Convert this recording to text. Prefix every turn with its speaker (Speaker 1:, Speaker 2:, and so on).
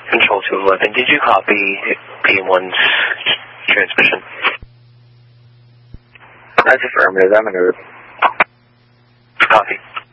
Speaker 1: Control 211, did you copy PM1's transmission?
Speaker 2: That's affirmative. I'm in a...
Speaker 1: Copy.